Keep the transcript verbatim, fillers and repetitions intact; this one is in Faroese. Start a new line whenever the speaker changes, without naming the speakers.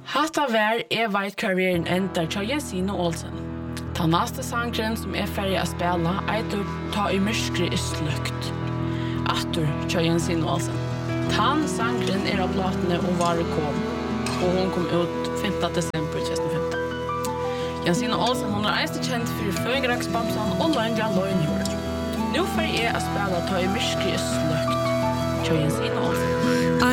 Hatta vær er veit karrieren ender til Jensine Olsen. Ta neste sangren som er ferdig å spille, eitur ta i myrskri er sløkt. Atur til Jensine Olsen. Tan sangren er av platene om vare kom, og hun kom ut femte desember tjuesten femten. Jensine Olsen hun er eiste kjent for Føgeraksbamsan og Lanja Løgnjord. Nå ferdig er å spille ta i myrskri er sløkt til Jensine Olsen.